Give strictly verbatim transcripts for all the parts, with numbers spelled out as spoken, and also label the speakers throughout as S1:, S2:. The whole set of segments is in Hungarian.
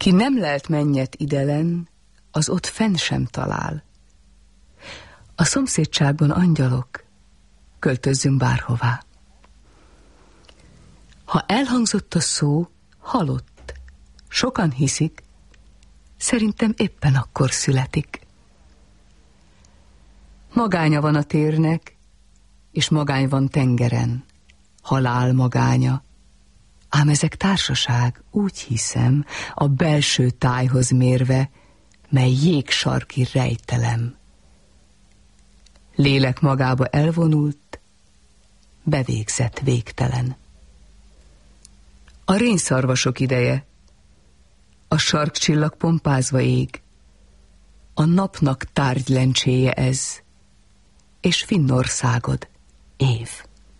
S1: Ki nem lelt mennyet idelen, az ott fenn sem talál. A szomszédságban angyalok, költözzünk bárhová. Ha elhangzott a szó, halott, sokan hiszik, szerintem éppen akkor születik. Magánya van a térnek, és magány van tengeren, halál magánya. Ám ezek társaság, úgy hiszem, a belső tájhoz mérve, mely jégsarki rejtelem. Lélek magába elvonult, bevégzett végtelen. A rénszarvasok ideje, a sarkcsillag pompázva ég, a napnak tárgylencséje ez, és Finnországod év.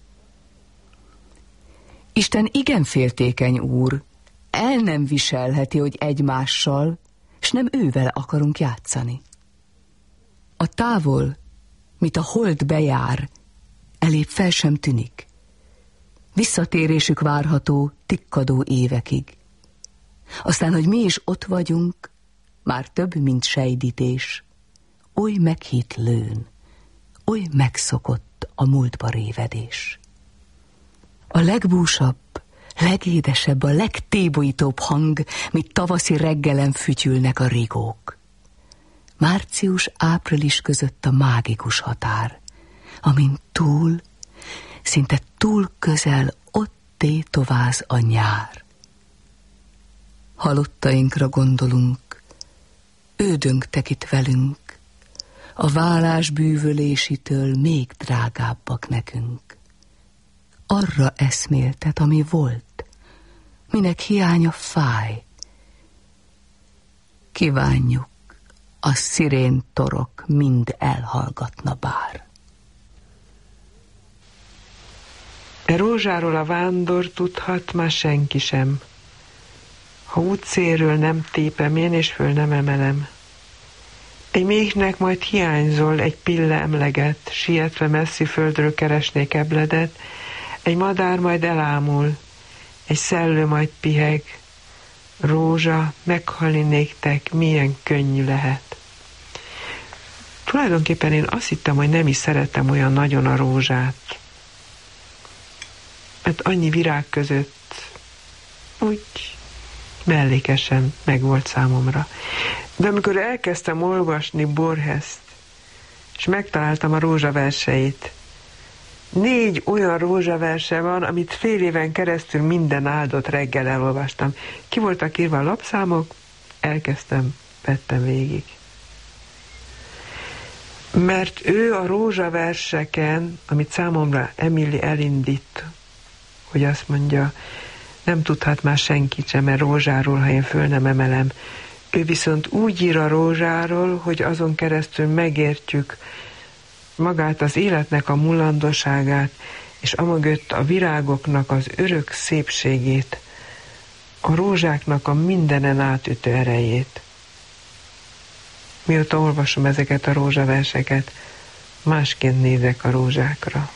S1: Isten igen féltékeny úr, el nem viselheti, hogy egymással, s nem ővel akarunk játszani. A távol, mit a hold bejár, elébb fel sem tűnik. Visszatérésük várható tikkadó évekig. Aztán, hogy mi is ott vagyunk, már több, mint sejdítés. Oly meghitt lőn, oly megszokott a múltba révedés. A legbúsabb, legédesebb, a legtébolyítóbb hang, mint tavaszi reggelen fütyülnek a rigók. Március-április között a mágikus határ, amin túl, szinte túl közel ott tétováz a nyár. Halottainkra gondolunk, ődöngtek itt velünk, a válás bűvölésitől még drágábbak nekünk. Arra eszméltet, ami volt, minek hiánya fáj. Kívánjuk, a szirén torok mind elhallgatna bár.
S2: E rózsáról a vándor tudhat már senki sem. Ha útszélről nem tépem én, és föl nem emelem. Egy méhnek majd hiányzol, egy pille emleget, sietve messzi földről keresnék ebledet, egy madár majd elámul, egy szellő majd piheg, rózsa, meghalni néktek, milyen könnyű lehet. Tulajdonképpen én azt hittem, hogy nem is szeretem olyan nagyon a rózsát. Mert annyi virág között úgy mellékesen megvolt számomra. De amikor elkezdtem olvasni Borgest, és megtaláltam a rózsaverseit, négy olyan rózsaverse van, amit fél éven keresztül minden áldott reggel elolvastam. Ki voltak írva a lapszámok, elkezdtem, vettem végig. Mert ő a rózsaverseken, amit számomra Emily elindít, hogy azt mondja, nem tudhat már senkit sem, mert rózsáról, ha én föl nem emelem. Ő viszont úgy ír a rózsáról, hogy azon keresztül megértjük magát az életnek a mulandóságát, és amögött a virágoknak az örök szépségét, a rózsáknak a mindenen átütő erejét. Mióta olvasom ezeket a rózsaverseket, másként nézek a rózsákra.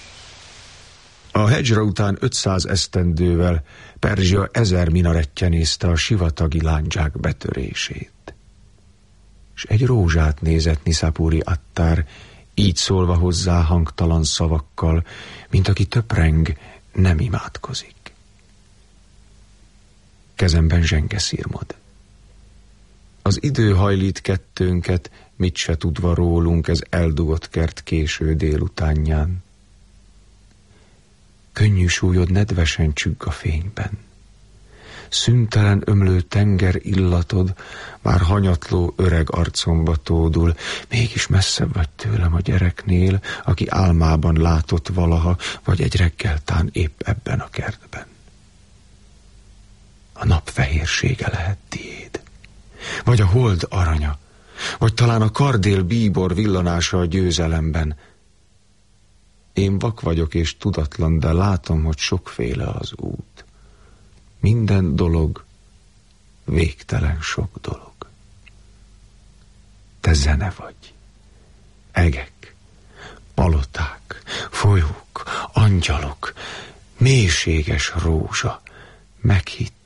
S3: A Hedzsra után ötszáz esztendővel Perzsia ezer minarettje nézte a sivatagi lándzsák betörését. És egy rózsát nézett Niszapúri Attár, így szólva hozzá hangtalan szavakkal, mint aki töpreng, nem imádkozik. Kezemben zsengeszirmod. Az idő hajlít kettőnket, mit se tudva rólunk ez eldugott kert késő délutánján. Könnyű súlyod nedvesen csügg a fényben. Szüntelen ömlő tenger illatod már hanyatló öreg arcomba tódul, mégis messzebb vagy tőlem a gyereknél, aki álmában látott valaha, vagy egy reggeltán épp ebben a kertben. A nap fehérsége lehet tiéd, vagy a hold aranya, vagy talán a kardél bíbor villanása a győzelemben. Én vak vagyok és tudatlan, de látom, hogy sokféle az út. Minden dolog, végtelen sok dolog. Te zene vagy, egek, paloták, folyók, angyalok, mélységes rózsa, meghitt